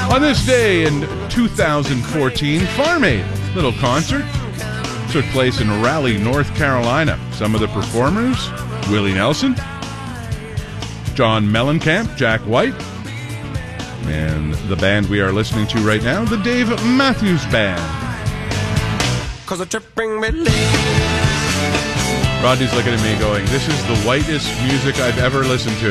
On this day in 2014, Farm Aid little concert took place in Raleigh, North Carolina. Some of the performers: Willie Nelson, John Mellencamp, Jack White, and the band we are listening to right now, the Dave Matthews Band. Rodney's looking at me going, this is the whitest music I've ever listened to.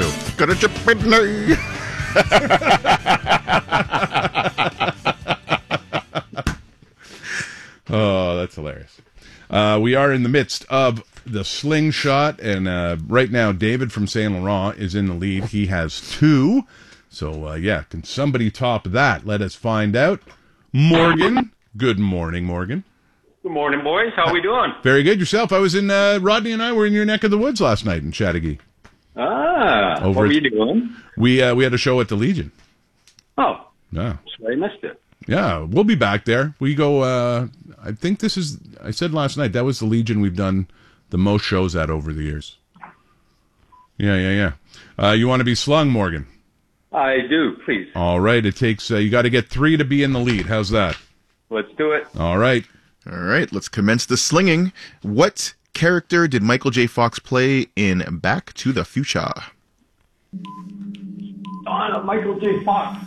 Oh, that's hilarious. We are in the midst of the slingshot, and right now David from Saint Laurent is in the lead. He has 2. So, can somebody top that? Let us find out. Morgan. Good morning, Morgan. Good morning, boys. How we doing? Very good. Yourself? I was in, Rodney and I were in your neck of the woods last night in Chattagee. What were you doing? We had a show at the Legion. Oh. Yeah. Sorry I missed it. Yeah, we'll be back there. We go, I think this is, I said last night, that was the Legion we've done the most shows at over the years. Yeah. You want to be slung, Morgan? I do, please. All right, it takes, you got to get 3 to be in the lead. How's that? Let's do it. All right, let's commence the slinging. What character did Michael J. Fox play in Back to the Future? Michael J. Fox.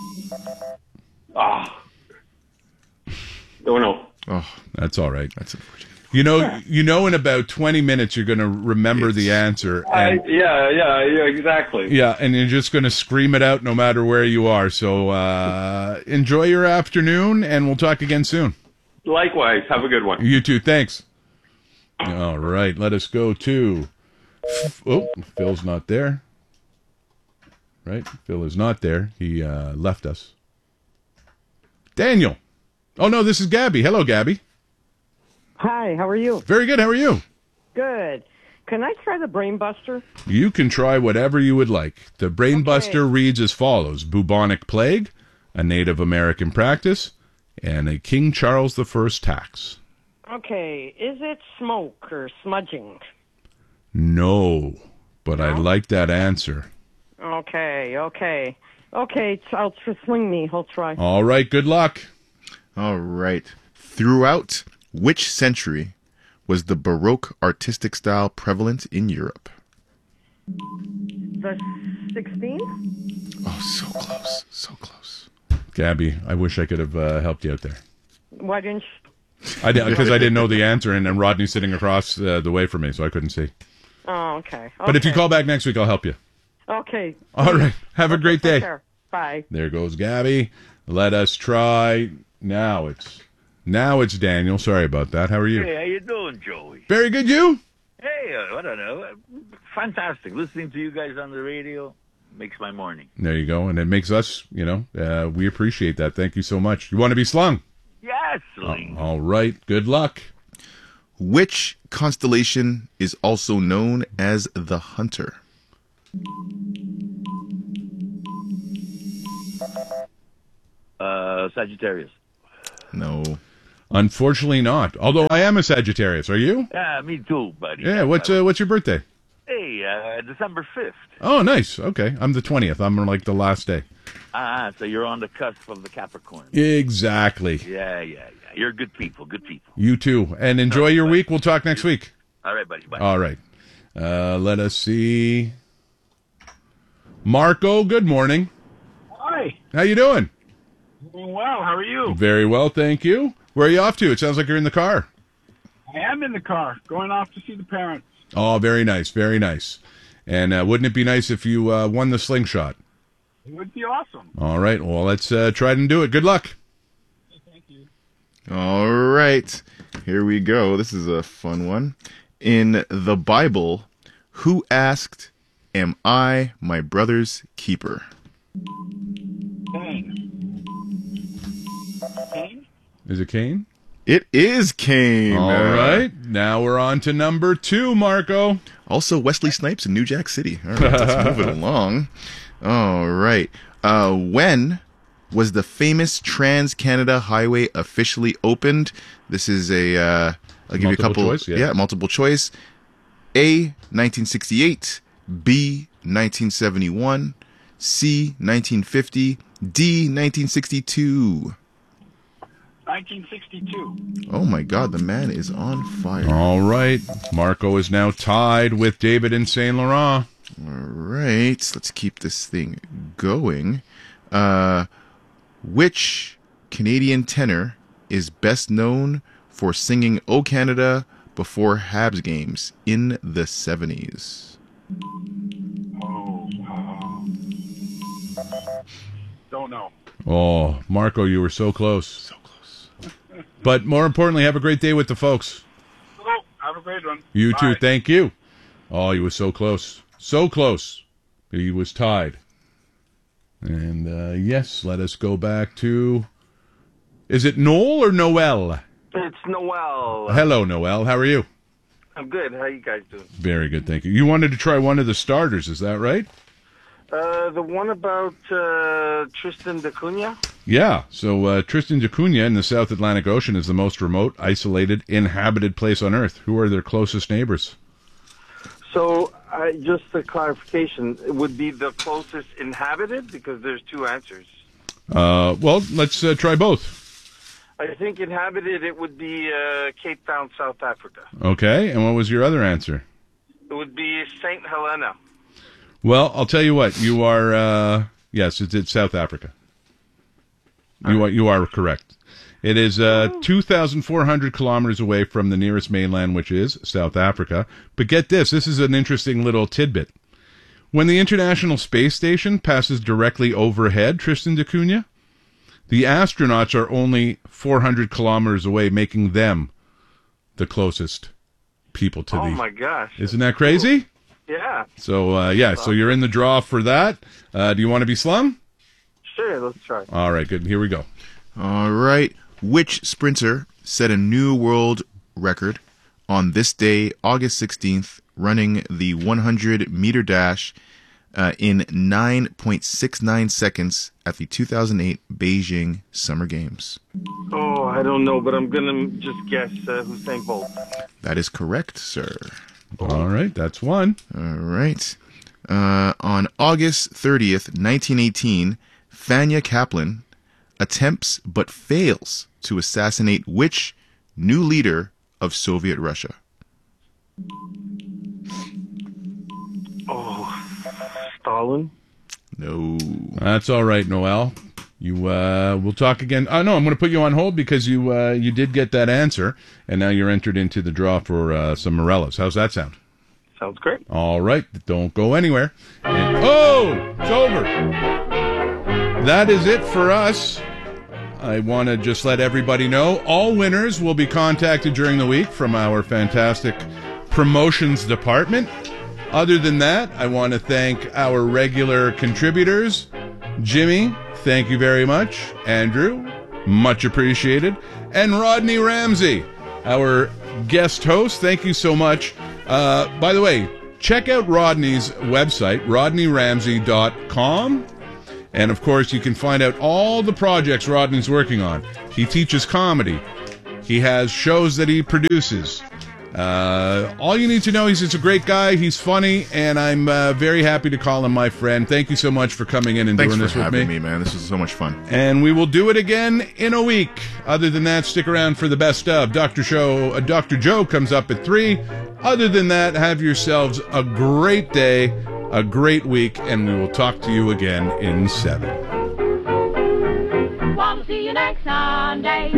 Don't know. Oh, that's all right. That's unfortunate. You know, in about 20 minutes, you're going to remember the answer. And, yeah, exactly. Yeah, and you're just going to scream it out no matter where you are. So enjoy your afternoon, and we'll talk again soon. Likewise. Have a good one. You too. Thanks. All right, let us go to... Oh, Phil's not there. Right? Phil is not there. He left us. Daniel. Oh, no, this is Gabby. Hello, Gabby. Hi, how are you? Very good. How are you? Good. Can I try the Brain Buster? You can try whatever you would like. The Brain Buster reads as follows: bubonic plague, a Native American practice, and a King Charles I tax. Okay. Is it smoke or smudging? No, but I like that answer. Okay. I'll swing me. I'll try. All right. Good luck. All right. Throughout which century was the Baroque artistic style prevalent in Europe? The 16th? Oh, so close. Gabby, I wish I could have helped you out there. Why didn't you? Because I didn't know the answer, and then Rodney's sitting across the way from me, so I couldn't see. Oh, okay. But if you call back next week, I'll help you. Okay. All right. Have a great day. Take care. Bye. There goes Gabby. Let us try. Now it's Daniel. Sorry about that. How are you? Hey, how you doing, Joey? Very good. You? Hey, I don't know. Fantastic. Listening to you guys on the radio makes my morning. There you go. And it makes us, we appreciate that. Thank you so much. You want to be slung? Yes, Sling. All right. Good luck. Which constellation is also known as the Hunter? Sagittarius. No. Unfortunately not. Although I am a Sagittarius. Are you? Yeah, me too, buddy. Yeah, what's your birthday? Hey, December 5th. Oh, nice. Okay. I'm the 20th. I'm like the last day. So you're on the cusp of the Capricorn. Exactly. Yeah. You're good people. You too. And enjoy your week. We'll talk next week. All right, buddy. Bye. All right. Let us see. Marco, good morning. Hi. How you doing? Doing well. How are you? Very well, thank you. Where are you off to? It sounds like you're in the car. I am in the car, going off to see the parents. Oh, very nice, very nice. And wouldn't it be nice if you won the slingshot? It would be awesome. All right, well, let's try and do it. Good luck. Thank you. All right. Here we go. This is a fun one. In the Bible, who asked, "Am I my brother's keeper"? Cain. Is it Cain? It is Cain. All right. Now we're on to number 2, Marco. Also Wesley Snipes in New Jack City. All right, let's move it along. All right. When was the famous Trans-Canada Highway officially opened? This is I'll give you a couple. Choice, yeah. Multiple choice. A, 1968. B, 1971. C, 1950. D, 1962. 1962. Oh my God, the man is on fire. All right. Marco is now tied with David in Saint Laurent. All right, let's keep this thing going. Which Canadian tenor is best known for singing "O Canada" before Habs games in the 70s? Don't know. Oh, Marco, you were so close. So close. But more importantly, have a great day with the folks. Oh, have a great one. You Bye. too. Thank you. Oh, he was so close. So close. He was tied. And yes, let us go back to... Is it Noel or Noel? It's Noel. Hello, Noel. How are you? I'm good. How you guys doing? Very good, thank you. You wanted to try one of the starters, is that right? The one about Tristan da Cunha? Yeah. So Tristan da Cunha in the South Atlantic Ocean is the most remote, isolated, inhabited place on Earth. Who are their closest neighbors? So, just a clarification, it would be the closest inhabited? Because there's two answers. Well, let's try both. I think inhabited, it would be Cape Town, South Africa. Okay. And what was your other answer? It would be St. Helena. Well, I'll tell you what. You are, yes, it's South Africa. You are correct. It is 2,400 kilometers away from the nearest mainland, which is South Africa. But get this. This is an interesting little tidbit. When the International Space Station passes directly overhead Tristan da Cunha, the astronauts are only 400 kilometers away, making them the closest people to the... Oh, my gosh. Isn't that crazy? Yeah. So, so you're in the draw for that. Do you want to be slung? Sure, let's try. All right, good. Here we go. All right. Which sprinter set a new world record on this day, August 16th, running the 100-meter dash in 9.69 seconds at the 2008 Beijing Summer Games? Oh, I don't know, but I'm going to just guess Usain Bolt. That is correct, sir. All right, that's one. All right. On August 30th, 1918, Fania Kaplan attempts but fails to assassinate which new leader of Soviet Russia? Oh, Stalin? No. That's all right, Noel. You we'll talk again. No, I'm going to put you on hold because you did get that answer, and now you're entered into the draw for some Morellas. How's that sound? Sounds great. All right, don't go anywhere. It's over. That is it for us. I want to just let everybody know all winners will be contacted during the week from our fantastic promotions department. Other than that, I want to thank our regular contributors. Jimmy, thank you very much. Andrew, much appreciated. And Rodney Ramsey, our guest host, thank you so much. By the way, check out Rodney's website, rodneyramsey.com. And, of course, you can find out all the projects Rodney's working on. He teaches comedy. He has shows that he produces. All you need to know is he's a great guy. He's funny, and I'm very happy to call him my friend. Thank you so much for coming in and doing this with me. Thanks for having me, man. This was so much fun. And we will do it again in a week. Other than that, stick around for the best of. Dr. Joe comes up at 3. Other than that, have yourselves a great day, a great week, and we will talk to you again in 7. Want to see you next Sunday.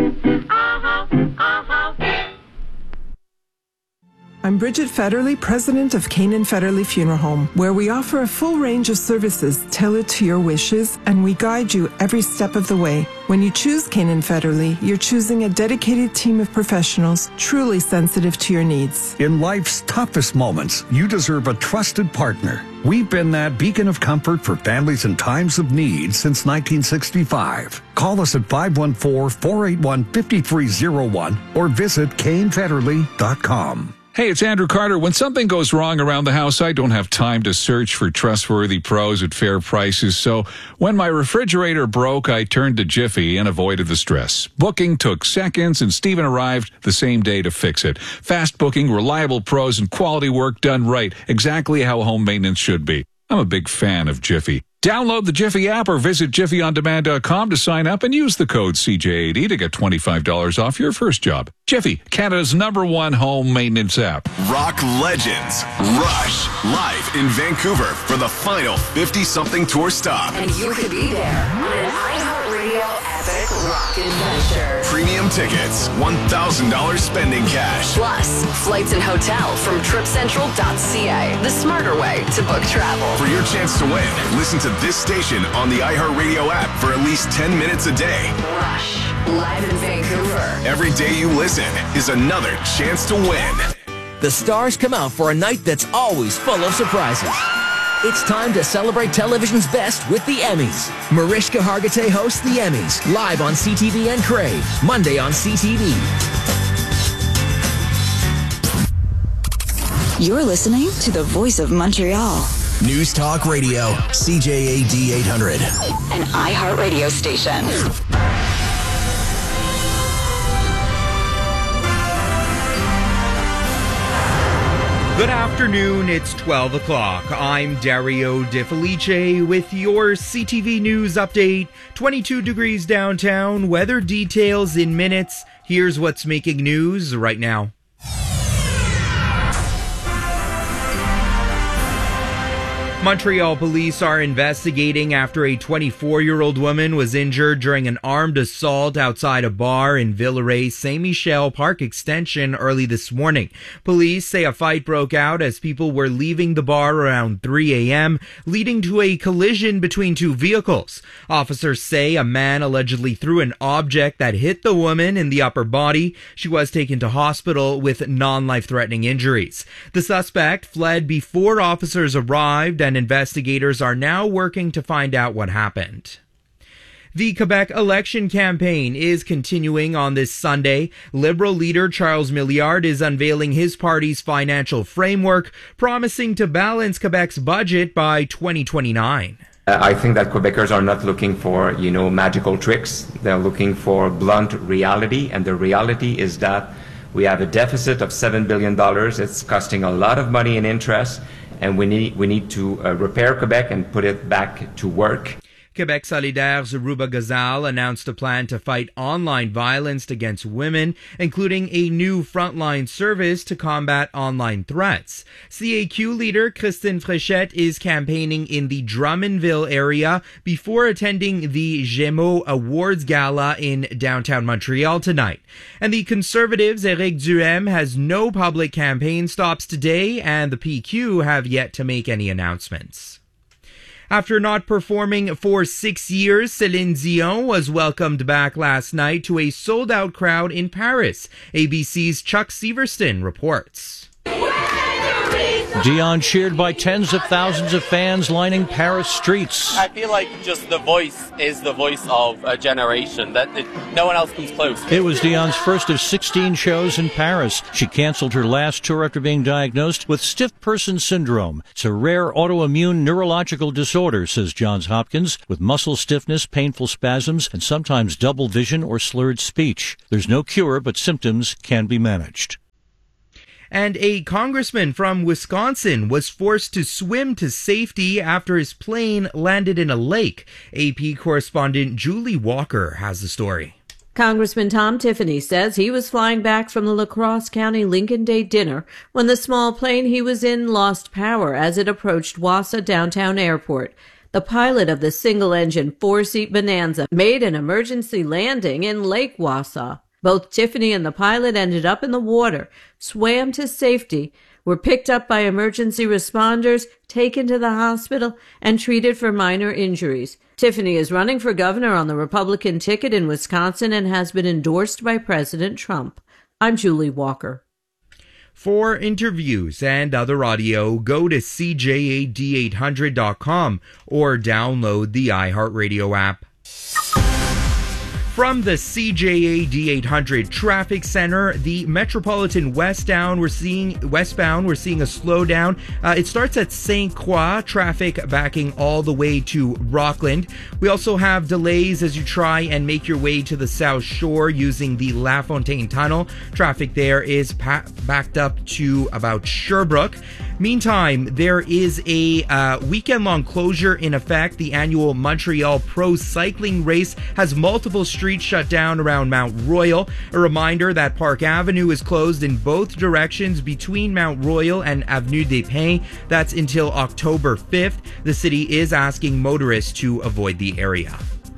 I'm Bridget Federley, president of Canaan Federley Funeral Home, where we offer a full range of services tailored to your wishes, and we guide you every step of the way. When you choose Canaan Federley, you're choosing a dedicated team of professionals truly sensitive to your needs. In life's toughest moments, you deserve a trusted partner. We've been that beacon of comfort for families in times of need since 1965. Call us at 514-481-5301 or visit CaneFederley.com. Hey, it's Andrew Carter. When something goes wrong around the house, I don't have time to search for trustworthy pros at fair prices. So when my refrigerator broke, I turned to Jiffy and avoided the stress. Booking took seconds, and Steven arrived the same day to fix it. Fast booking, reliable pros, and quality work done right. Exactly how home maintenance should be. I'm a big fan of Jiffy. Download the Jiffy app or visit jiffyondemand.com to sign up and use the code CJAD to get $25 off your first job. Jiffy, Canada's #1 home maintenance app. Rock legends Rush live in Vancouver for the final 50-something tour stop. And you could be there on an iHeartRadio epic rock adventure. Premium tickets, $1,000 spending cash. Plus, flights and hotel from tripcentral.ca, the smarter way to book travel. For your chance to win, listen to this station on the iHeartRadio app for at least 10 minutes a day. Rush, live in Vancouver. Every day you listen is another chance to win. The stars come out for a night that's always full of surprises. It's time to celebrate television's best with the Emmys. Mariska Hargitay hosts the Emmys, live on CTV and Crave, Monday on CTV. You're listening to the Voice of Montreal. News Talk Radio, CJAD 800. An iHeartRadio station. Good afternoon, it's 12 o'clock. I'm Dario De Felice with your CTV News update. 22 degrees downtown, weather details in minutes. Here's what's making news right now. Montreal police are investigating after a 24-year-old woman was injured during an armed assault outside a bar in Villeray Saint-Michel Park Extension early this morning. Police say a fight broke out as people were leaving the bar around 3 a.m., leading to a collision between two vehicles. Officers say a man allegedly threw an object that hit the woman in the upper body. She was taken to hospital with non-life-threatening injuries. The suspect fled before officers arrived, and investigators are now working to find out what happened. The Quebec election campaign is continuing on this Sunday. Liberal leader Charles Milliard is unveiling his party's financial framework, promising to balance Quebec's budget by 2029. I think that Quebecers are not looking for, magical tricks. They're looking for blunt reality, and the reality is that we have a deficit of $7 billion. It's costing a lot of money in interest. And we need to repair Quebec and put it back to work. Quebec Solidaire's Ruba Gazal announced a plan to fight online violence against women, including a new frontline service to combat online threats. CAQ leader Christine Fréchette is campaigning in the Drummondville area before attending the Gémeaux Awards Gala in downtown Montreal tonight. And the Conservatives' Éric Duhaime has no public campaign stops today, and the PQ have yet to make any announcements. After not performing for 6 years, Céline Dion was welcomed back last night to a sold-out crowd in Paris. ABC's Chuck Severston reports. Dion cheered by tens of thousands of fans lining Paris streets. I feel like just the voice is the voice of a generation, that no one else comes close. It was Dion's first of 16 shows in Paris. She canceled her last tour after being diagnosed with stiff person syndrome. It's a rare autoimmune neurological disorder, says Johns Hopkins, with muscle stiffness, painful spasms, and sometimes double vision or slurred speech. There's no cure, but symptoms can be managed. And a congressman from Wisconsin was forced to swim to safety after his plane landed in a lake. AP correspondent Julie Walker has the story. Congressman Tom Tiffany says he was flying back from the La Crosse County Lincoln Day dinner when the small plane he was in lost power as it approached Wausau Downtown Airport. The pilot of the single-engine four-seat Bonanza made an emergency landing in Lake Wausau. Both Tiffany and the pilot ended up in the water, swam to safety, were picked up by emergency responders, taken to the hospital, and treated for minor injuries. Tiffany is running for governor on the Republican ticket in Wisconsin and has been endorsed by President Trump. I'm Julie Walker. For interviews and other audio, go to CJAD800.com or download the iHeartRadio app. From the CJAD 800 Traffic Center, the Metropolitan westbound, we're seeing a slowdown. It starts at St. Croix, traffic backing all the way to Rockland. We also have delays as you try and make your way to the South Shore using the La Fontaine Tunnel. Traffic there is backed up to about Sherbrooke. Meantime, there is a weekend-long closure in effect. The annual Montreal Pro Cycling Race has multiple streets shut down around Mount Royal. A reminder that Park Avenue is closed in both directions between Mount Royal and Avenue des Pins. That's until October 5th. The city is asking motorists to avoid the area.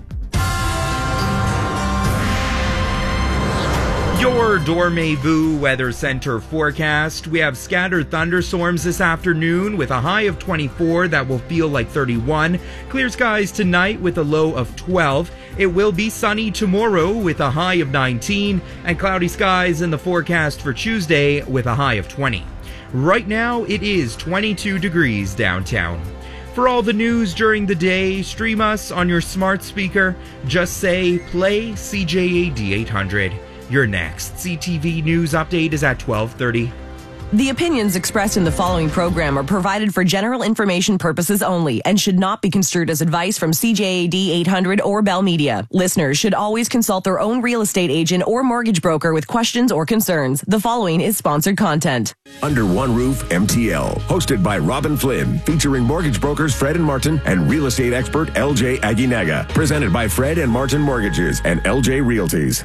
Your Dormez-vous Weather Center forecast. We have scattered thunderstorms this afternoon with a high of 24 that will feel like 31. Clear skies tonight with a low of 12. It will be sunny tomorrow with a high of 19. And cloudy skies in the forecast for Tuesday with a high of 20. Right now it is 22 degrees downtown. For all the news during the day, stream us on your smart speaker. Just say play CJAD 800. Your next CTV News Update is at 12:30. The opinions expressed in the following program are provided for general information purposes only and should not be construed as advice from CJAD 800 or Bell Media. Listeners should always consult their own real estate agent or mortgage broker with questions or concerns. The following is sponsored content. Under One Roof MTL, hosted by Robin Flynn, featuring mortgage brokers Fred and Martin and real estate expert LJ Aguinaga. Presented by Fred and Martin Mortgages and LJ Realties.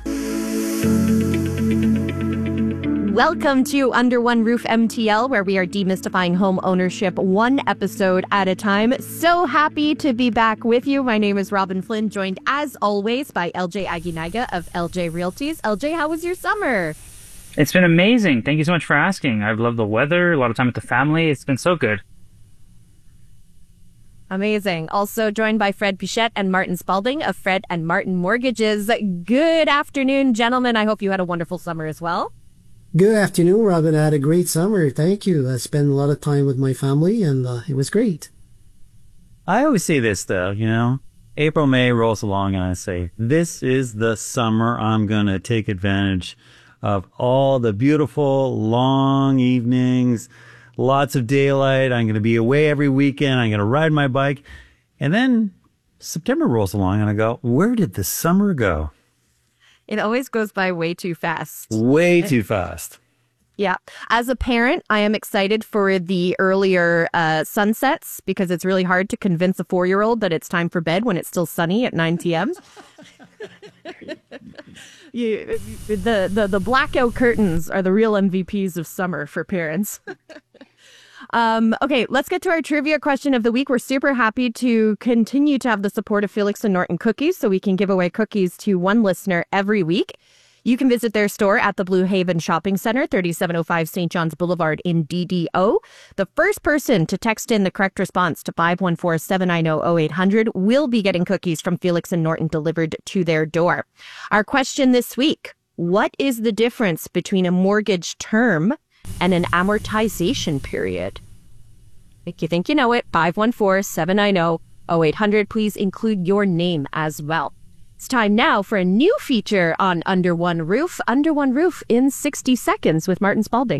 Welcome to Under One Roof MTL, where we are demystifying home ownership one episode at a time. So happy to be back with you. My name is Robin Flynn, joined as always by LJ Aguinaga of LJ Realties. LJ, how was your summer? It's been amazing. Thank you so much for asking. I've loved the weather, a lot of time with the family. It's been so good. Amazing. Also joined by Fred Pichette and Martin Spalding of Fred and Martin Mortgages. Good afternoon, gentlemen. I hope you had a wonderful summer as well. Good afternoon, Robin. I had a great summer. Thank you. I spent a lot of time with my family, and it was great. I always say this, though, April, May rolls along, and I say, this is the summer I'm going to take advantage of all the beautiful, long evenings, lots of daylight. I'm going to be away every weekend. I'm going to ride my bike. And then September rolls along, and I go, where did the summer go? It always goes by way too fast. Way too fast. Yeah. As a parent, I am excited for the earlier sunsets because it's really hard to convince a 4-year-old that it's time for bed when it's still sunny at 9 p.m. The blackout curtains are the real MVPs of summer for parents. Okay, let's get to our trivia question of the week. We're super happy to continue to have the support of Felix and Norton Cookies, so we can give away cookies to one listener every week. You can visit their store at the Blue Haven Shopping Center, 3705 St. John's Boulevard in DDO. The first person to text in the correct response to 514-790-0800 will be getting cookies from Felix and Norton delivered to their door. Our question this week, what is the difference between a mortgage term and an amortization period? Make you think you know it. 514-790-0800. Please include your name as well. It's time now for a new feature on Under One Roof. Under One Roof in 60 seconds with Martin Spalding.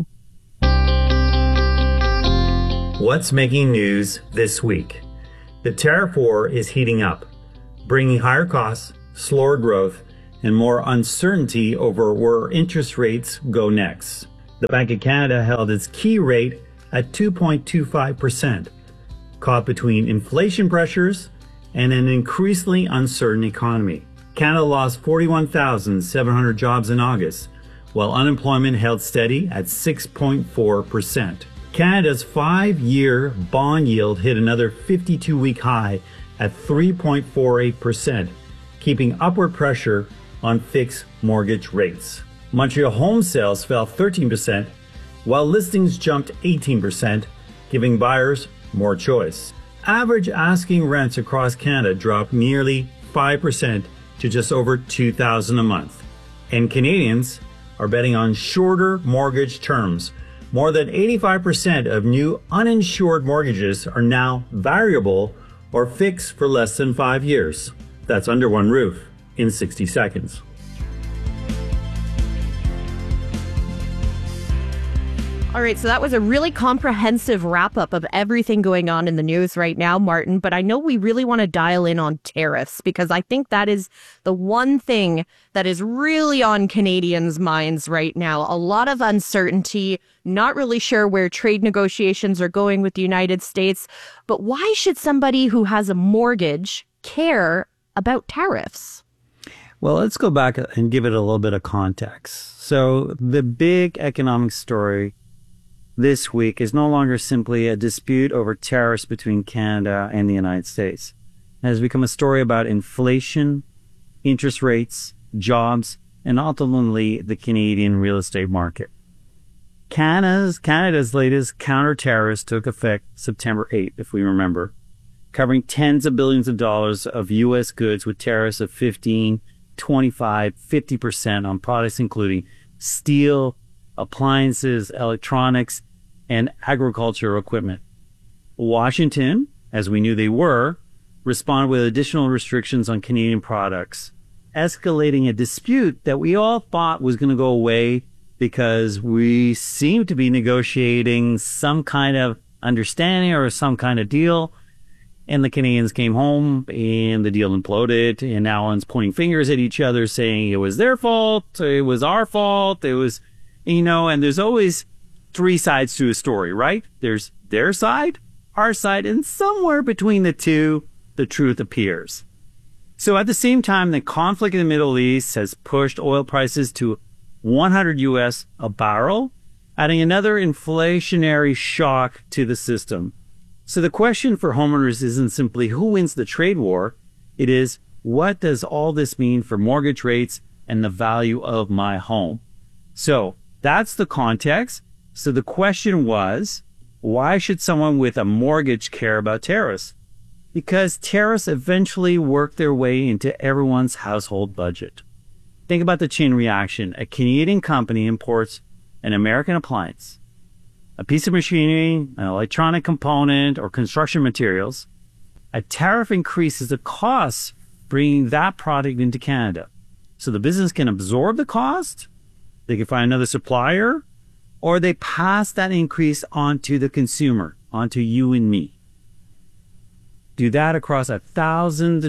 What's making news this week? The tariff war is heating up, bringing higher costs, slower growth, and more uncertainty over where interest rates go next. The Bank of Canada held its key rate at 2.25%, caught between inflation pressures and an increasingly uncertain economy. Canada lost 41,700 jobs in August, while unemployment held steady at 6.4%. Canada's 5-year bond yield hit another 52-week high at 3.48%, keeping upward pressure on fixed mortgage rates. Montreal home sales fell 13%, while listings jumped 18%, giving buyers more choice. Average asking rents across Canada dropped nearly 5% to just over $2,000 a month. And Canadians are betting on shorter mortgage terms. More than 85% of new uninsured mortgages are now variable or fixed for less than 5 years. That's Under One Roof in 60 seconds. All right, so that was a really comprehensive wrap-up of everything going on in the news right now, Martin, but I know we really want to dial in on tariffs because I think that is the one thing that is really on Canadians' minds right now. A lot of uncertainty, not really sure where trade negotiations are going with the United States, but why should somebody who has a mortgage care about tariffs? Well, let's go back and give it a little bit of context. So the big economic story this week is no longer simply a dispute over tariffs between Canada and the United States. It has become a story about inflation, interest rates, jobs, and ultimately the Canadian real estate market. Canada's latest counter-tariffs took effect September 8th, if we remember, covering tens of billions of dollars of U.S. goods with tariffs of 15, 25, 50% on products including steel, appliances, electronics, and agricultural equipment. Washington, as we knew they were, responded with additional restrictions on Canadian products, escalating a dispute that we all thought was going to go away because we seemed to be negotiating some kind of understanding or some kind of deal. And the Canadians came home and the deal imploded, and now everyone's pointing fingers at each other saying it was their fault, it was our fault, it was, and there's always three sides to a story, right? There's their side, our side, and somewhere between the two, the truth appears. So at the same time, the conflict in the Middle East has pushed oil prices to 100 US a barrel, adding another inflationary shock to the system. So the question for homeowners isn't simply who wins the trade war. It is, what does all this mean for mortgage rates and the value of my home? So that's the context. So the question was, why should someone with a mortgage care about tariffs? Because tariffs eventually work their way into everyone's household budget. Think about the chain reaction. A Canadian company imports an American appliance, a piece of machinery, an electronic component, or construction materials. A tariff increases the costs bringing that product into Canada. So the business can absorb the cost, they can find another supplier, or they pass that increase onto the consumer, onto you and me. Do that across thousands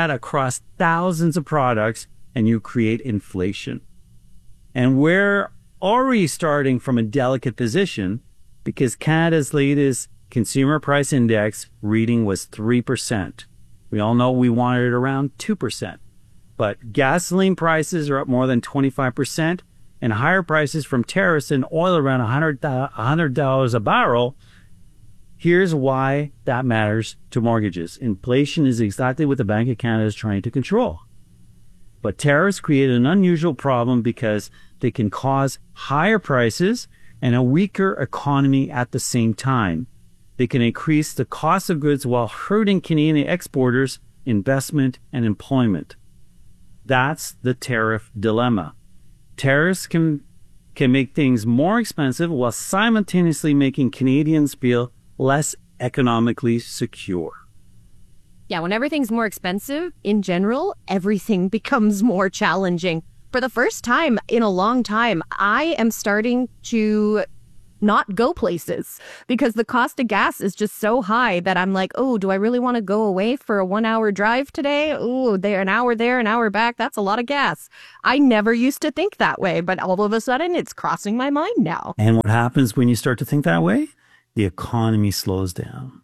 of products, and you create inflation. And we're already starting from a delicate position because Canada's latest consumer price index reading was 3%. We all know we wanted it around 2%. But gasoline prices are up more than 25%, and higher prices from tariffs and oil around $100 a barrel. Here's why that matters to mortgages. Inflation is exactly what the Bank of Canada is trying to control. But tariffs create an unusual problem because they can cause higher prices and a weaker economy at the same time. They can increase the cost of goods while hurting Canadian exporters, investment, and employment. That's the tariff dilemma. Tariffs can make things more expensive while simultaneously making Canadians feel less economically secure. Yeah, when everything's more expensive, in general, everything becomes more challenging. For the first time in a long time, I am starting to not go places because the cost of gas is just so high that I'm like, oh, do I really want to go away for a 1 hour drive today? Oh, an hour there, an hour back. That's a lot of gas. I never used to think that way, but all of a sudden it's crossing my mind now. And what happens when you start to think that way? The economy slows down.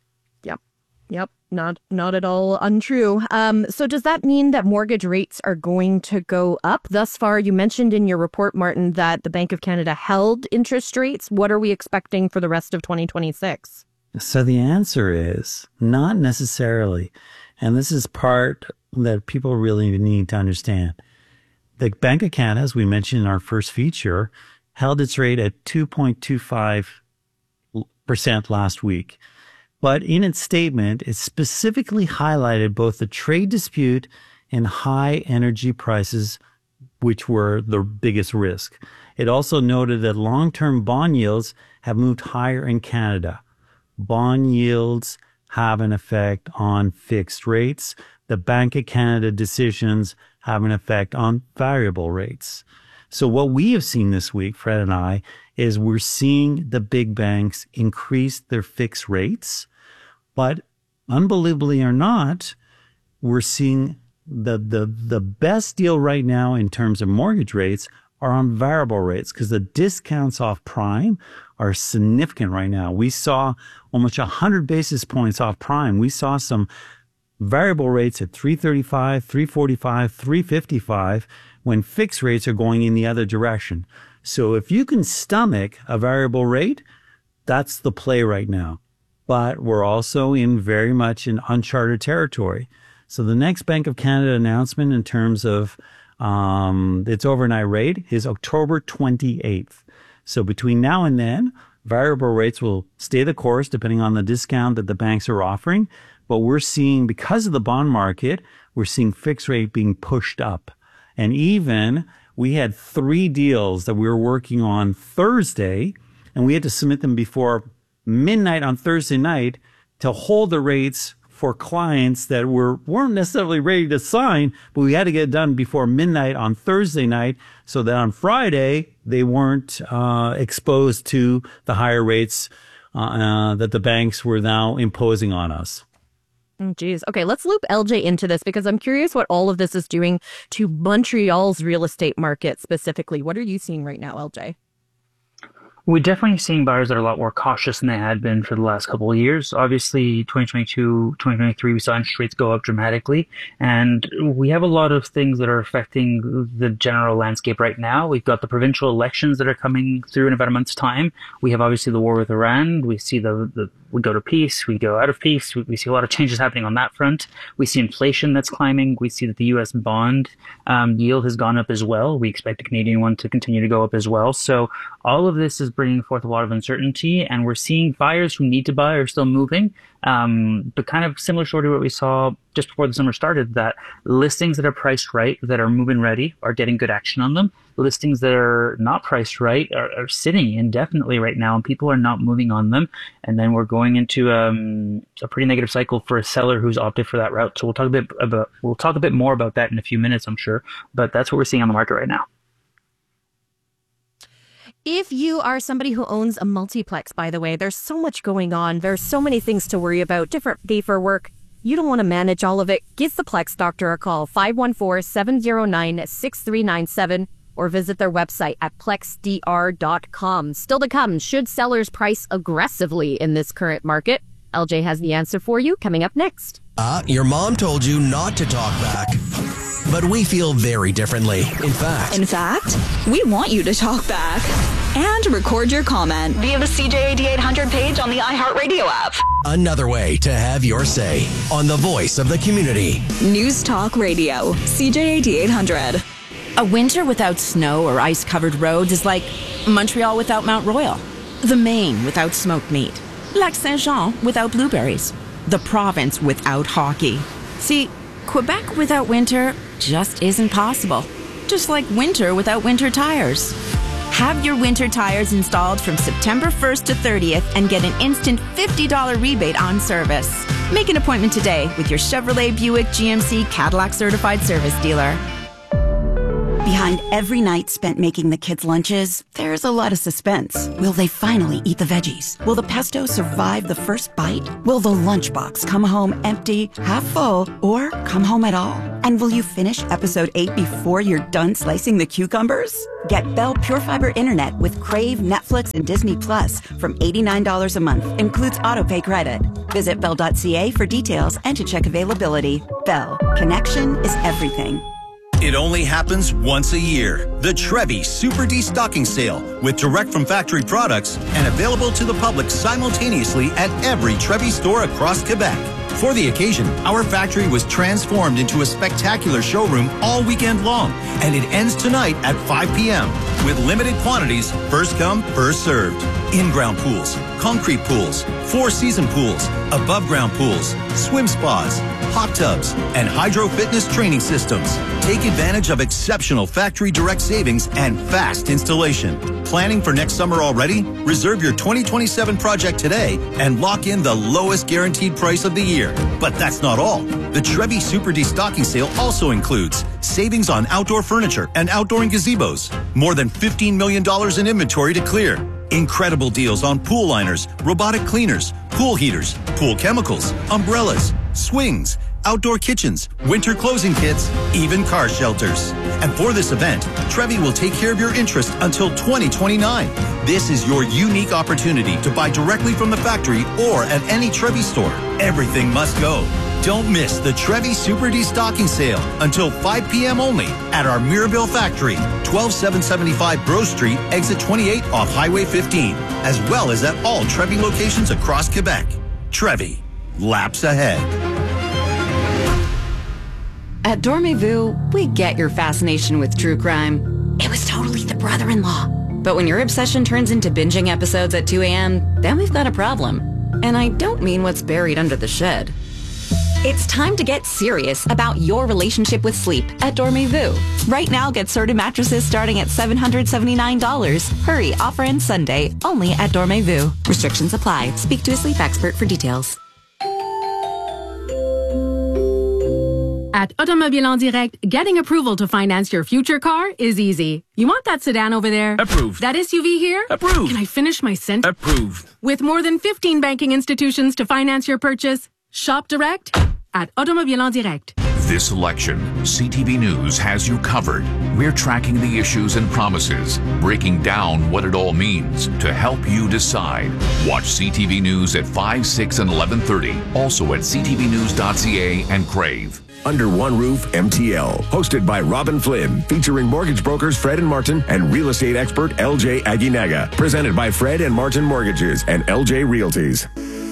Yep. Not at all untrue. So does that mean that mortgage rates are going to go up? Thus far, you mentioned in your report, Martin, that the Bank of Canada held interest rates. What are we expecting for the rest of 2026? So the answer is not necessarily. And this is part that people really need to understand. The Bank of Canada, as we mentioned in our first feature, held its rate at 2.25% last week. But in its statement, it specifically highlighted both the trade dispute and high energy prices, which were the biggest risk. It also noted that long-term bond yields have moved higher in Canada. Bond yields have an effect on fixed rates. The Bank of Canada decisions have an effect on variable rates. So what we have seen this week, Fred and I, is we're seeing the big banks increase their fixed rates, but unbelievably or not, we're seeing the best deal right now in terms of mortgage rates are on variable rates because the discounts off prime are significant right now. We saw almost 100 basis points off prime. We saw some variable rates at 335, 345, 355 when fixed rates are going in the other direction. So if you can stomach a variable rate, that's the play right now. But we're also in very much in uncharted territory. So the next Bank of Canada announcement in terms of its overnight rate is October 28th. So between now and then, variable rates will stay the course depending on the discount that the banks are offering. But we're seeing, because of the bond market, we're seeing fixed rate being pushed up. And even we had 3 deals that we were working on Thursday, and we had to submit them before midnight on Thursday night to hold the rates for clients that weren't necessarily ready to sign, but we had to get it done before midnight on Thursday night so that on Friday they weren't exposed to the higher rates that the banks were now imposing on us. Geez. Okay, let's loop LJ into this because I'm curious what all of this is doing to Montreal's real estate market specifically. What are you seeing right now, LJ? We're definitely seeing buyers that are a lot more cautious than they had been for the last couple of years. Obviously, 2022, 2023, we saw interest rates go up dramatically. And we have a lot of things that are affecting the general landscape right now. We've got the provincial elections that are coming through in about a month's time. We have obviously the war with Iran. We see we go to peace, we go out of peace. We see a lot of changes happening on that front. We see inflation that's climbing. We see that the U.S. bond yield has gone up as well. We expect the Canadian one to continue to go up as well. So all of this is bringing forth a lot of uncertainty, and we're seeing buyers who need to buy are still moving. But kind of similar story to what we saw just before the summer started, that listings that are priced right, that are move-in ready, are getting good action on them. Listings that are not priced right are sitting indefinitely right now, and people are not moving on them. And then we're going into a pretty negative cycle for a seller who's opted for that route. So we'll talk a bit more about that in a few minutes, I'm sure. But that's what we're seeing on the market right now. If you are somebody who owns a multiplex, by the way, there's so much going on. There's so many things to worry about, different pay for work. You don't want to manage all of it. Give the Plex Doctor a call, 514-709-6397, or visit their website at plexdr.com. Still to come, should sellers price aggressively in this current market? LJ has the answer for you coming up next. Your mom told you not to talk back. But we feel very differently. In fact, we want you to talk back and record your comment via the CJAD 800 page on the iHeartRadio app. Another way to have your say on the voice of the community. News Talk Radio, CJAD 800. A winter without snow or ice-covered roads is like Montreal without Mount Royal, the Maine without smoked meat, Lac Saint-Jean without blueberries, the province without hockey. See, Quebec without winter just isn't possible. Just like winter without winter tires. Have your winter tires installed from September 1st to 30th and get an instant $50 rebate on service. Make an appointment today with your Chevrolet, Buick, GMC, Cadillac certified service dealer. Behind every night spent making the kids' lunches, there's a lot of suspense. Will they finally eat the veggies? Will the pesto survive the first bite? Will the lunchbox come home empty, half full, or come home at all? And will you finish episode 8 before you're done slicing the cucumbers? Get Bell Pure Fiber Internet with Crave, Netflix, and Disney Plus from $89 a month. Includes autopay credit. Visit Bell.ca for details and to check availability. Bell. Connection is everything. It only happens once a year. The Trevi Super Destocking Sale with direct from factory products and available to the public simultaneously at every Trevi store across Quebec. For the occasion, our factory was transformed into a spectacular showroom all weekend long, and it ends tonight at 5 p.m. with limited quantities, first come, first served. In-ground pools, concrete pools, 4-season pools, above-ground pools, swim spas, hot tubs, and Hydro Fitness training systems. Take advantage of exceptional factory direct savings and fast installation. Planning for next summer already? Reserve your 2027 project today and lock in the lowest guaranteed price of the year. But that's not all. The Trevi Super Destocking Sale also includes savings on outdoor furniture and outdoor gazebos. More than $15 million in inventory to clear. Incredible deals on pool liners, robotic cleaners, pool heaters, pool chemicals, umbrellas, swings, outdoor kitchens, winter closing kits, even car shelters. And for this event, Trevi will take care of your interest until 2029. This is your unique opportunity to buy directly from the factory or at any Trevi store. Everything must go. Don't miss the Trevi Super Destocking Sale until 5 p.m. only at our Mirabel factory, 12775 Bro Street, exit 28 off Highway 15, as well as at all Trevi locations across Quebec. Trevi, laps ahead. At Dormez-vous, we get your fascination with true crime. It was totally the brother-in-law. But when your obsession turns into binging episodes at 2 a.m., then we've got a problem. And I don't mean what's buried under the shed. It's time to get serious about your relationship with sleep at Dormez-vous. Right now, get Serta mattresses starting at $779. Hurry, offer ends Sunday, only at Dormez-vous. Restrictions apply. Speak to a sleep expert for details. At Automobile en Direct, getting approval to finance your future car is easy. You want that sedan over there? Approved. That SUV here? Approved. Can I finish my sentence? Approved. With more than 15 banking institutions to finance your purchase, shop direct at Automobile en Direct. This election, CTV News has you covered. We're tracking the issues and promises, breaking down what it all means to help you decide. Watch CTV News at 5, 6, and 11:30. Also at ctvnews.ca and Crave. Under One Roof MTL, hosted by Robin Flynn, featuring mortgage brokers Fred and Martin and real estate expert LJ Aguinaga. Presented by Fred and Martin Mortgages and LJ Realties.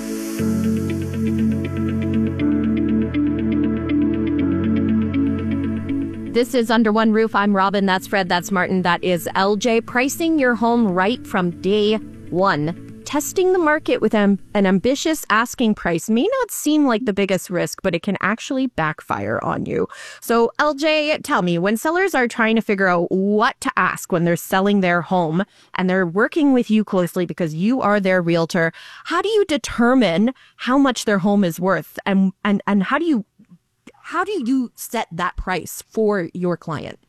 This is Under One Roof. I'm Robin. That's Fred. That's Martin. That is LJ. Pricing your home right from day one. Testing the market with an ambitious asking price may not seem like the biggest risk, but it can actually backfire on you. So, LJ, tell me, when sellers are trying to figure out what to ask when they're selling their home and they're working with you closely because you are their realtor, how do you determine how much their home is worth? And how do you set that price for your client?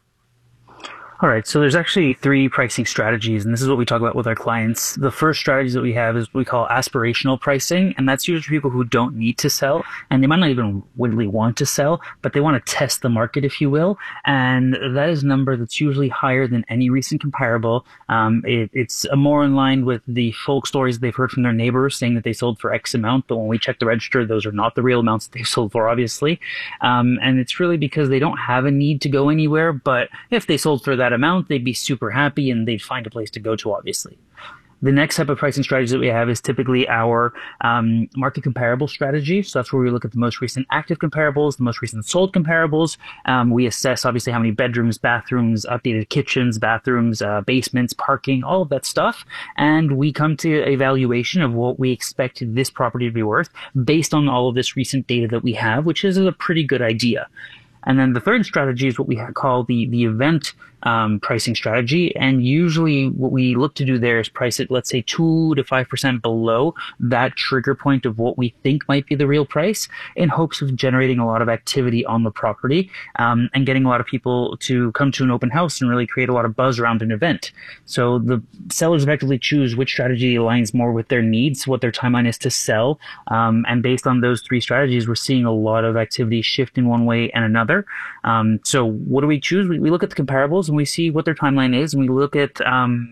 All right, so there's actually 3 pricing strategies, and this is what we talk about with our clients. The first strategy that we have is what we call aspirational pricing, and that's usually people who don't need to sell, and they might not even really want to sell, but they want to test the market, if you will, and that is a number that's usually higher than any recent comparable. It's more in line with the folk stories they've heard from their neighbors saying that they sold for X amount, but when we check the register, those are not the real amounts that they've sold for, obviously, and it's really because they don't have a need to go anywhere, but if they sold for that amount, they'd be super happy and they'd find a place to go to, obviously. The next type of pricing strategy that we have is typically our market comparable strategy. So that's where we look at the most recent active comparables, the most recent sold comparables. We assess, obviously, how many bedrooms, bathrooms, updated kitchens, bathrooms, basements, parking, all of that stuff. And we come to a valuation of what we expect this property to be worth based on all of this recent data that we have, which is a pretty good idea. And then the third strategy is what we call the event pricing strategy. And usually what we look to do there is price it, let's say 2 to 5% below that trigger point of what we think might be the real price, in hopes of generating a lot of activity on the property and getting a lot of people to come to an open house and really create a lot of buzz around an event. So the sellers effectively choose which strategy aligns more with their needs, what their timeline is to sell. And based on those 3 strategies, we're seeing a lot of activity shift in one way and another. So what do we choose? We look at the comparables and we see what their timeline is, and we look at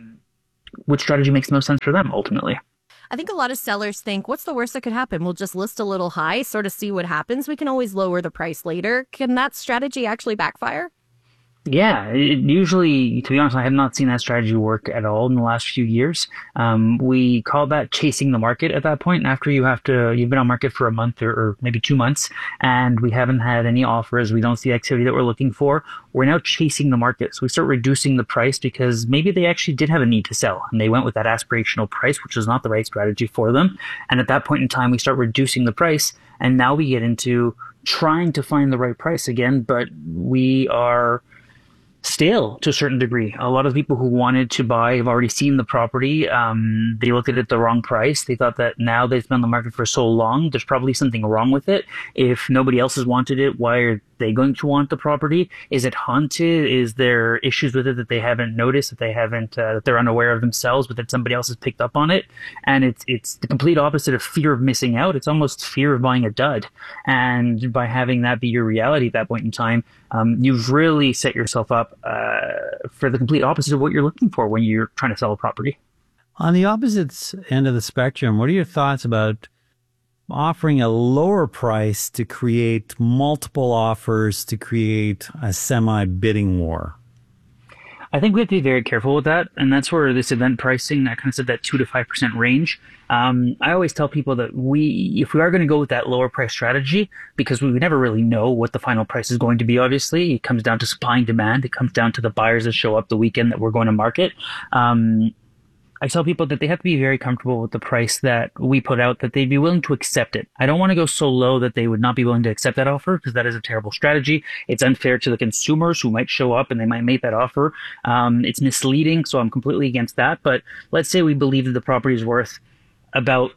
which strategy makes the most sense for them ultimately. I think a lot of sellers think, what's the worst that could happen? We'll just list a little high, sort of see what happens. We can always lower the price later. Can that strategy actually backfire? Yeah, usually, to be honest, I have not seen that strategy work at all in the last few years. We call that chasing the market at that point. After you've been on market for a month or maybe 2 months, and we haven't had any offers, we don't see activity that we're looking for, we're now chasing the market. So we start reducing the price because maybe they actually did have a need to sell, and they went with that aspirational price, which is not the right strategy for them. And at that point in time, we start reducing the price, and now we get into trying to find the right price again, but we are stale to a certain degree. A lot of people who wanted to buy have already seen the property. They looked at it at the wrong price. They thought that now that it's been on the market for so long, there's probably something wrong with it. If nobody else has wanted it, why are they going to want the property? Is it haunted? Is there issues with it that they haven't noticed, that they haven't, that they're unaware of themselves, but that somebody else has picked up on it? And it's the complete opposite of fear of missing out. It's almost fear of buying a dud. And by having that be your reality at that point in time, you've really set yourself up for the complete opposite of what you're looking for when you're trying to sell a property. On the opposite end of the spectrum, what are your thoughts about offering a lower price to create multiple offers, to create a semi-bidding war? I think we have to be very careful with that. And that's where this event pricing, I kind of said that 2 to 5% range. I always tell people that if we are going to go with that lower price strategy, because we never really know what the final price is going to be, obviously, it comes down to supply and demand. It comes down to the buyers that show up the weekend that we're going to market. I tell people that they have to be very comfortable with the price that we put out, that they'd be willing to accept it. I don't want to go so low that they would not be willing to accept that offer, because that is a terrible strategy. It's unfair to the consumers who might show up and they might make that offer. It's misleading, so I'm completely against that. But let's say we believe that the property is worth about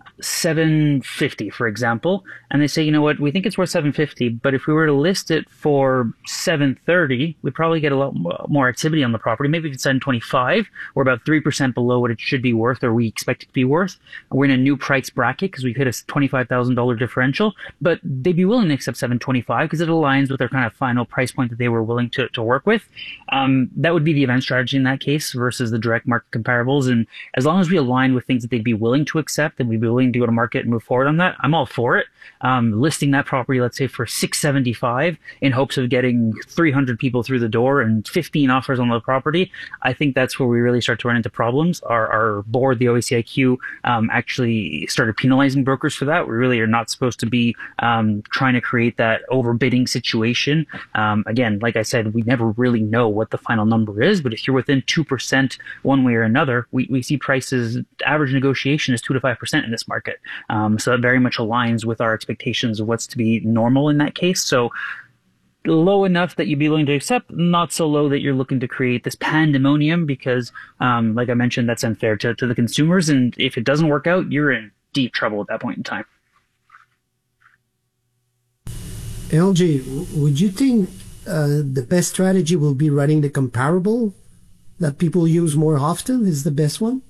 $750, for example, and they say, you know what, we think it's worth $750, but if we were to list it for $730, we'd probably get a lot more activity on the property. Maybe if it's $725, we're about 3% below what it should be worth, or we expect it to be worth. We're in a new price bracket because we've hit a $25,000 differential, but they'd be willing to accept $725 because it aligns with their kind of final price point that they were willing to work with. That would be the event strategy in that case versus the direct market comparables. And as long as we align with things that they'd be willing to accept and we'd be willing to go to market and move forward on that, I'm all for it. Listing that property, let's say, for $675 in hopes of getting 300 people through the door and 15 offers on the property, I think that's where we really start to run into problems. Our board, the OACIQ, actually started penalizing brokers for that. We really are not supposed to be trying to create that overbidding situation. Again, like I said, we never really know what the final number is, but if you're within 2% one way or another, we see prices, average negotiation is 2 to 5% in this market. So that very much aligns with our expectations of what's to be normal in that case. So low enough that you'd be willing to accept, not so low that you're looking to create this pandemonium, because like I mentioned, that's unfair to the consumers. And if it doesn't work out, you're in deep trouble at that point in time. LJ, would you think the best strategy will be running the comparable that people use more often is the best one?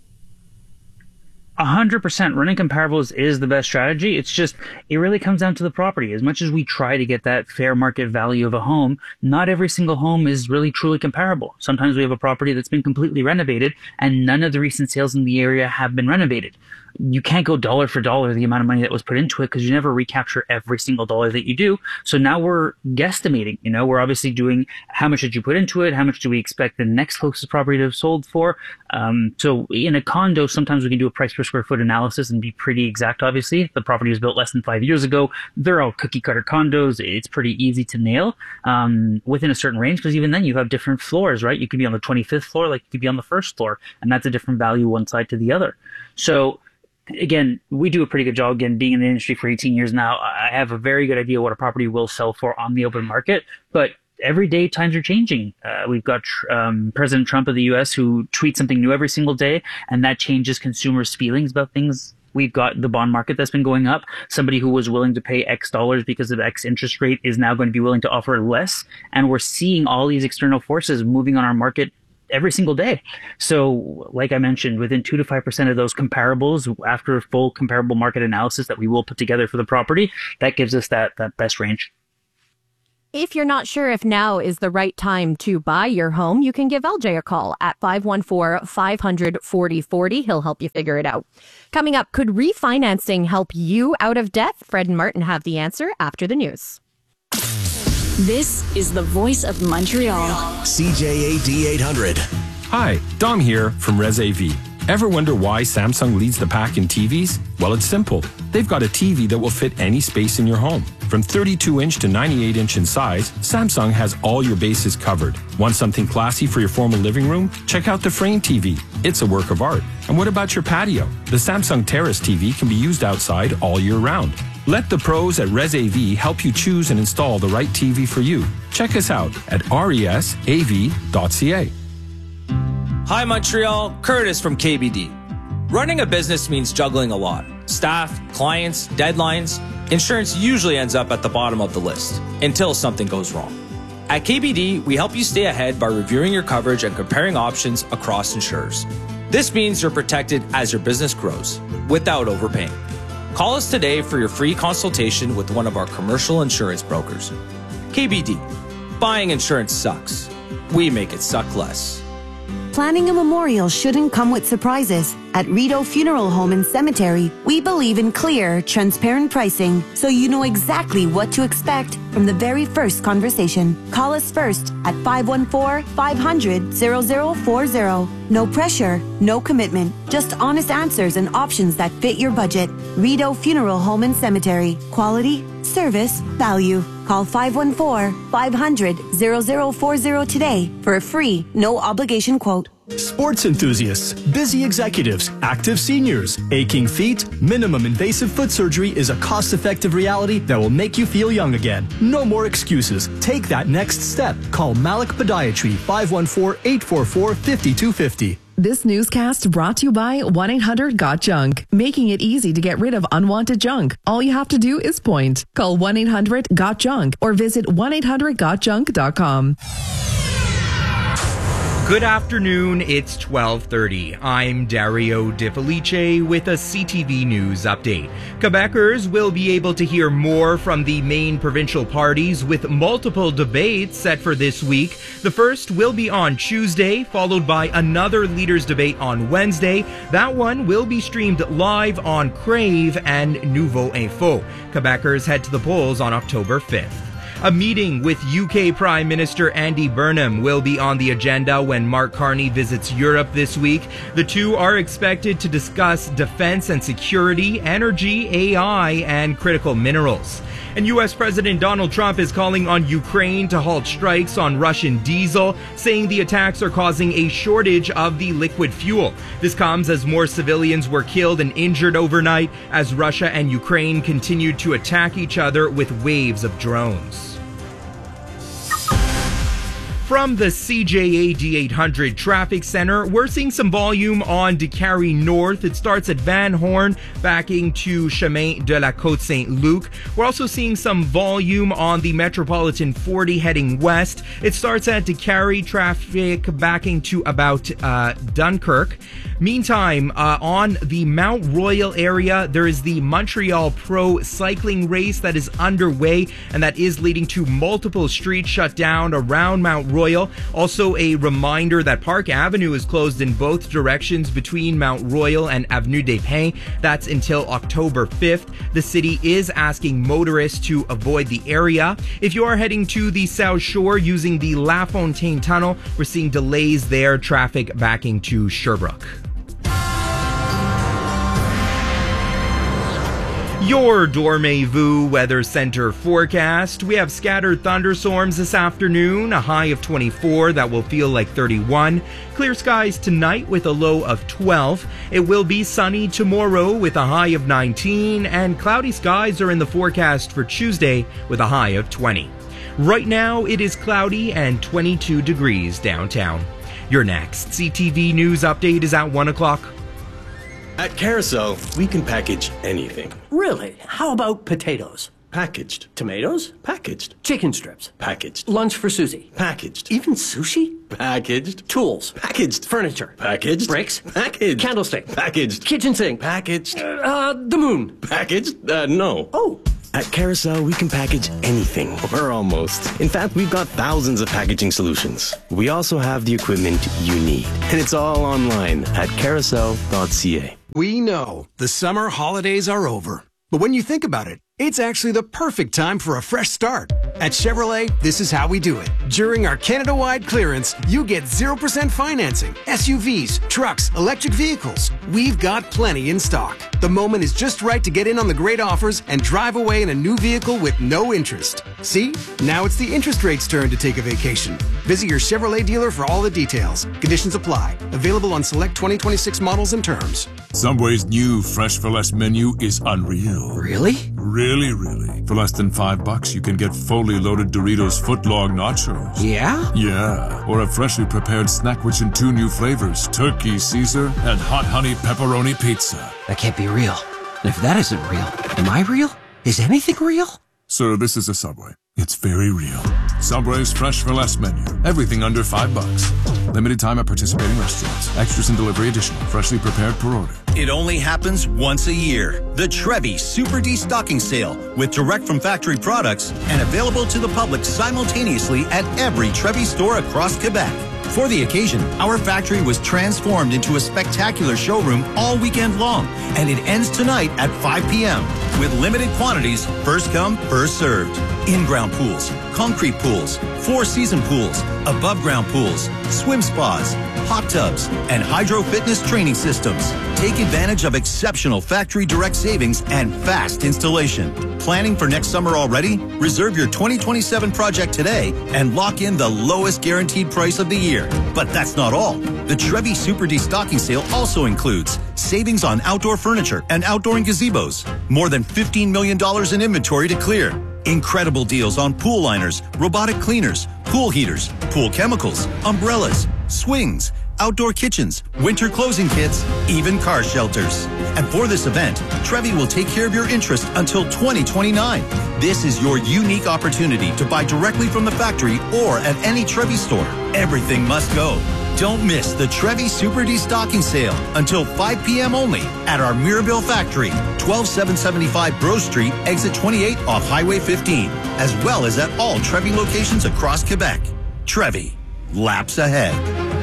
100% running comparables is the best strategy. It's just, it really comes down to the property. As much as we try to get that fair market value of a home, not every single home is really truly comparable. Sometimes we have a property that's been completely renovated and none of the recent sales in the area have been renovated. You can't go dollar for dollar the amount of money that was put into it because you never recapture every single dollar that you do. So now we're guesstimating, we're obviously doing how much did you put into it? How much do we expect the next closest property to have sold for? So in a condo, sometimes we can do a price per square foot analysis and be pretty exact. Obviously, the property was built less than 5 years ago. They're all cookie cutter condos. It's pretty easy to nail within a certain range, because even then you have different floors, right? You could be on the 25th floor, like you could be on the first floor, and that's a different value one side to the other. So again, we do a pretty good job, again, being in the industry for 18 years now. I have a very good idea what a property will sell for on the open market, but every day times are changing. We've got President Trump of the US who tweets something new every single day, and that changes consumers' feelings about things. We've got the bond market that's been going up. Somebody who was willing to pay X dollars because of X interest rate is now going to be willing to offer less. And we're seeing all these external forces moving on our market every single day. So like I mentioned, within 2 to 5% of those comparables, after a full comparable market analysis that we will put together for the property, that gives us that best range. If you're not sure if now is the right time to buy your home, you can give LJ a call at 514-500-4040. He'll help you figure it out. Coming up, could refinancing help you out of debt? Fred and Martin have the answer after the news. This is the voice of Montreal. CJAD 800. Hi, Dom here from Res AV. Ever wonder why Samsung leads the pack in TVs? Well, it's simple. They've got a TV that will fit any space in your home. From 32-inch to 98-inch in size, Samsung has all your bases covered. Want something classy for your formal living room? Check out the Frame TV. It's a work of art. And what about your patio? The Samsung Terrace TV can be used outside all year round. Let the pros at ResAV help you choose and install the right TV for you. Check us out at resav.ca. Hi Montreal, Curtis from KBD. Running a business means juggling a lot. Staff, clients, deadlines. Insurance usually ends up at the bottom of the list until something goes wrong. At KBD, we help you stay ahead by reviewing your coverage and comparing options across insurers. This means you're protected as your business grows without overpaying. Call us today for your free consultation with one of our commercial insurance brokers. KBD. Buying insurance sucks. We make it suck less. Planning a memorial shouldn't come with surprises. At Rideau Funeral Home and Cemetery, we believe in clear, transparent pricing so you know exactly what to expect from the very first conversation. Call us first at 514-500-0040. No pressure, no commitment, just honest answers and options that fit your budget. Rideau Funeral Home and Cemetery. Quality, service, value. Call 514-500-0040 today for a free, no obligation quote. Sports enthusiasts, busy executives, active seniors, aching feet, minimum invasive foot surgery is a cost-effective reality that will make you feel young again. No more excuses. Take that next step. Call Malik Podiatry 514-844-5250. This newscast brought to you by 1-800-GOT-JUNK, making it easy to get rid of unwanted junk. All you have to do is point. Call 1-800-GOT-JUNK or visit 1-800-GOTJUNK.com. Good afternoon, it's 12:30. I'm Dario Di Felice with a CTV News update. Quebecers will be able to hear more from the main provincial parties with multiple debates set for this week. The first will be on Tuesday, followed by another leaders debate on Wednesday. That one will be streamed live on Crave and Nouveau Info. Quebecers head to the polls on October 5th. A meeting with UK Prime Minister Andy Burnham will be on the agenda when Mark Carney visits Europe this week. The two are expected to discuss defense and security, energy, AI, and critical minerals. And U.S. President Donald Trump is calling on Ukraine to halt strikes on Russian diesel, saying the attacks are causing a shortage of the liquid fuel. This comes as more civilians were killed and injured overnight as Russia and Ukraine continued to attack each other with waves of drones. From the CJAD 800 Traffic Center, we're seeing some volume on Décarie North. It starts at Van Horn, backing to Chemin de la Côte Saint-Luc. We're also seeing some volume on the Metropolitan 40 heading west. It starts at Décarie, traffic backing to about Dunkirk. Meantime, on the Mount Royal area, there is the Montreal Pro cycling race that is underway, and that is leading to multiple streets shut down around Mount Royal. Also, a reminder that Park Avenue is closed in both directions between Mount Royal and Avenue des Pins. That's until October 5th. The city is asking motorists to avoid the area. If you are heading to the South Shore using the La Fontaine Tunnel, we're seeing delays there, traffic backing to Sherbrooke. Your Dormez-vous Weather Center forecast. We have scattered thunderstorms this afternoon, a high of 24 that will feel like 31. Clear skies tonight with a low of 12. It will be sunny tomorrow with a high of 19, and cloudy skies are in the forecast for Tuesday with a high of 20. Right now it is cloudy and 22 degrees downtown. Your next CTV News update is at 1 o'clock. At Carousel, we can package anything. Really? How about potatoes? Packaged. Tomatoes? Packaged. Chicken strips? Packaged. Lunch for Susie? Packaged. Even sushi? Packaged. Tools? Packaged. Furniture? Packaged. Bricks? Packaged. Candlestick? Packaged. Kitchen sink? Packaged. The moon? Packaged? No. Oh. At Carousel, we can package anything, or almost. In fact, we've got thousands of packaging solutions. We also have the equipment you need, and it's all online at carousel.ca. We know the summer holidays are over, but when you think about it, it's actually the perfect time for a fresh start. At Chevrolet, this is how we do it. During our Canada-wide clearance, you get 0% financing, SUVs, trucks, electric vehicles. We've got plenty in stock. The moment is just right to get in on the great offers and drive away in a new vehicle with no interest. See? Now it's the interest rate's turn to take a vacation. Visit your Chevrolet dealer for all the details. Conditions apply. Available on select 2026 models and terms. Subway's new Fresh for Less menu is unreal. Really? Really? For less than $5, you can get fully loaded Doritos footlong nachos. Yeah? Yeah. Or a freshly prepared snack rich in 2 new flavors, Turkey Caesar and Hot Honey Pepperoni Pizza. That can't be real. And if that isn't real, am I real? Is anything real? Sir, this is a Subway. It's very real. Subway's Fresh for Less menu. Everything under $5. Limited time at participating restaurants. Extras and delivery additional. Freshly prepared per order. It only happens once a year. The Trevi Super Destocking Sale with direct from factory products and available to the public simultaneously at every Trevi store across Quebec. For the occasion, our factory was transformed into a spectacular showroom all weekend long, and it ends tonight at 5 p.m. with limited quantities, first come, first served. In-ground pools, concrete pools, 4-season pools, above-ground pools, swim spas, hot tubs, and hydro fitness training systems. Take advantage of exceptional factory direct savings and fast installation. Planning for next summer already? Reserve your 2027 project today and lock in the lowest guaranteed price of the year. But that's not all. The Trevi Super Destocking Sale also includes savings on outdoor furniture and outdoor gazebos. More than $15 million in inventory to clear. Incredible deals on pool liners, robotic cleaners, pool heaters, pool chemicals, umbrellas, swings, outdoor kitchens, winter closing kits, even car shelters. And for this event, Trevi will take care of your interest until 2029. This is your unique opportunity to buy directly from the factory or at any Trevi store. Everything must go. Don't miss the Trevi Super Destocking Sale until 5 p.m. only at our Mirabel factory, 12775 Breaux Street, exit 28 off Highway 15, as well as at all Trevi locations across Quebec. Trevi, laps ahead.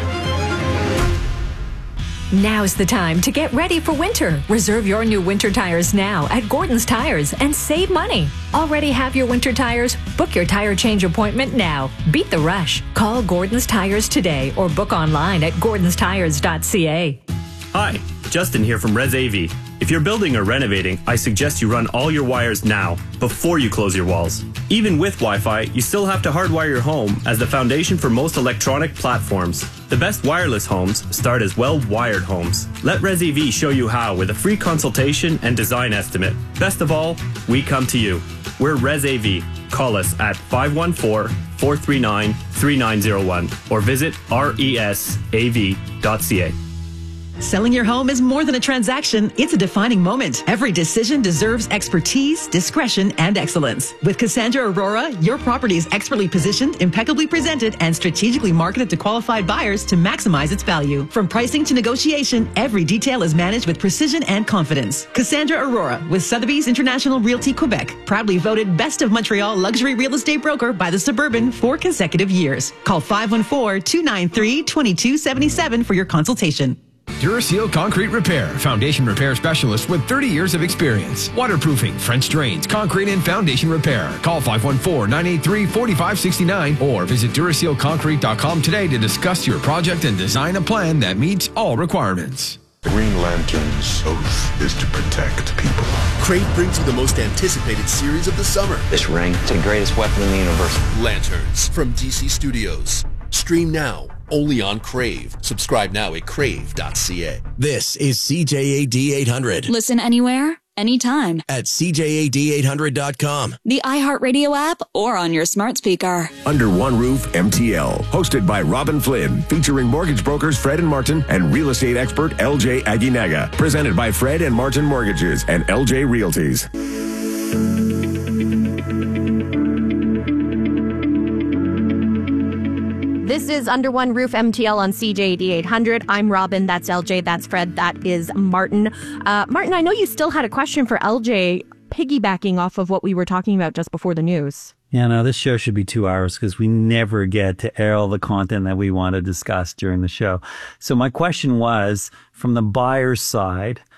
Now's the time to get ready for winter. Reserve your new winter tires now at Gordon's Tires and save money. Already have your winter tires? Book your tire change appointment now. Beat the rush. Call Gordon's Tires today or book online at gordonstires.ca. Hi, Justin here from Res AV. If you're building or renovating, I suggest you run all your wires now, before you close your walls. Even with Wi-Fi, you still have to hardwire your home as the foundation for most electronic platforms. The best wireless homes start as well-wired homes. Let Res AV show you how with a free consultation and design estimate. Best of all, we come to you. We're Res AV. Call us at 514-439-3901 or visit resav.ca. Selling your home is more than a transaction, it's a defining moment. Every decision deserves expertise, discretion, and excellence. With Cassandra Aurora, your property is expertly positioned, impeccably presented, and strategically marketed to qualified buyers to maximize its value. From pricing to negotiation, every detail is managed with precision and confidence. Cassandra Aurora with Sotheby's International Realty Quebec, proudly voted Best of Montreal Luxury Real Estate Broker by The Suburban 4 consecutive years. Call 514-293-2277 for your consultation. Duraseal Concrete Repair, foundation repair specialist with 30 years of experience. Waterproofing, French drains, concrete and foundation repair. Call 514-983-4569 or visit DurasealConcrete.com today to discuss your project and design a plan that meets all requirements. The Green Lantern's oath is to protect people. Crave brings you the most anticipated series of the summer. This ring is the greatest weapon in the universe. Lanterns from DC Studios. Stream now, only on Crave. Subscribe now at crave.ca. This is CJAD 800. Listen anywhere, anytime. At CJAD800.com. The iHeartRadio app or on your smart speaker. Under One Roof MTL. Hosted by Robin Flynn. Featuring mortgage brokers Fred and Martin and real estate expert LJ Aguinaga. Presented by Fred and Martin Mortgages and LJ Realties. This is Under One Roof MTL on CJAD 800. I'm Robin. That's LJ. That's Fred. That is Martin. Martin, I know you still had a question for LJ, piggybacking off of what we were talking about just before the news. Yeah, no, this show should be 2 hours because we never get to air all the content that we want to discuss during the show. So my question was, from the buyer's side,